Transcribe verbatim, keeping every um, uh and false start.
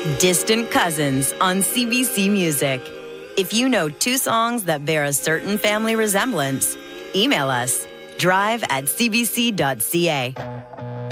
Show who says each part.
Speaker 1: Distant Cousins on C B C Music. If you know two songs that bear a certain family resemblance, email us, drive at c b c dot c a.